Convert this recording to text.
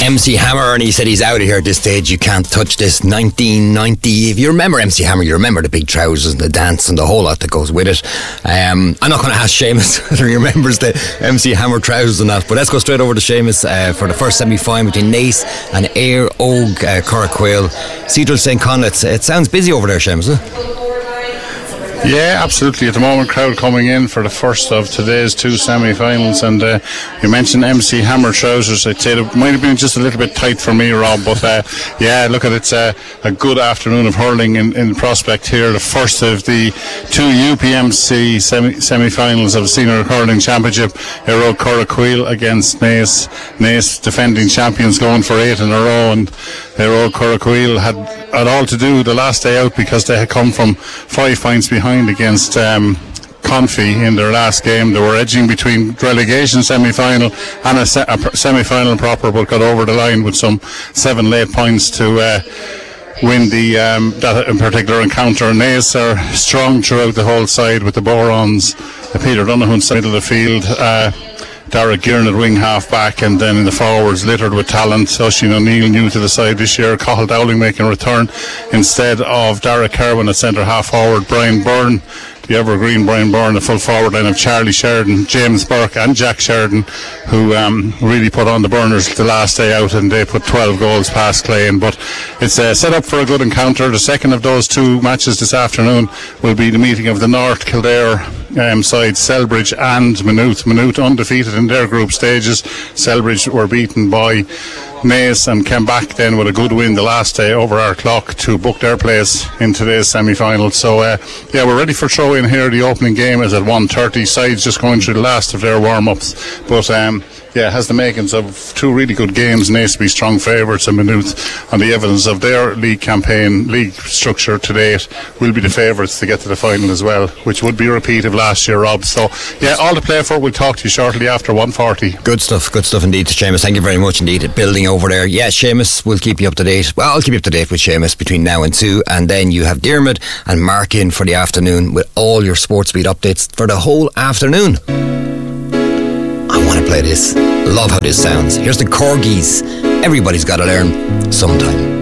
MC Hammer, and he said he's out of here at this stage. You can't touch this. 1990. If you remember MC Hammer, you remember the big trousers and the dance and the whole lot that goes with it. I'm not going to ask Seamus whether he remembers the MC Hammer trousers and that, but let's go straight over to Seamus for the first semi-final between Naas and Éire Óg Corraquail. Cedral St. Conleth's. It sounds busy over there, Seamus, isn't it? Yeah, absolutely. At the moment, crowd coming in for the first of today's two semi-finals, and you mentioned MC Hammer trousers. I'd say it might have been just a little bit tight for me, Rob, but yeah, look at it's a good afternoon of hurling in prospect here. The first of the two UPMC semi-finals of the Senior Hurling Championship. Éire Óg Corraquail against Naas. Naas defending champions, going for 8 in a row, and Éire Óg Corraquail had all to do the last day out because they had come from 5 points behind against Confi in their last game. They were edging between relegation semi-final and a semi-final proper, but got over the line with some 7 late points to win that in particular encounter. Naas are strong throughout the whole side with the Borons, Peter Donoghue middle of the field, Dara Gearin at wing half back, and then in the forwards littered with talent. Oisin O'Neill new to the side this year, Cathal Dowling making a return instead of Dara Kerwin at centre half forward, Brian Byrne, the evergreen Brian Byrne, the full forward line of Charlie Sheridan, James Burke and Jack Sheridan, who really put on the burners the last day out, and they put 12 goals past Clane. But it's set up for a good encounter. The second of those two matches this afternoon will be the meeting of the North Kildare side, Selbridge and Maynooth. Maynooth undefeated in their group stages. Selbridge were beaten by Naas and came back then with a good win the last day over Ardclough to book their place in today's semi-final. So yeah, we're ready for throw in here. The opening game is at 1:30. Sides just going through the last of their warm-ups, but yeah, has the makings of two really good games. Naas to be strong favourites, and Maynooth, on the evidence of their league campaign, league structure to date, will be the favourites to get to the final as well, which would be a repeat of last year, Rob. So yeah, all to play for. We'll talk to you shortly after 1:40. Good stuff indeed, Seamus. Thank you very much indeed. Building over there. Yeah, Seamus, we'll keep you up to date. Well, I'll keep you up to date with Seamus between now and 2, and then you have Diarmuid and Mark in for the afternoon with all your sports beat updates for the whole afternoon. I want to play this. Love how this sounds. Here's the Corgis. Everybody's got to learn sometime.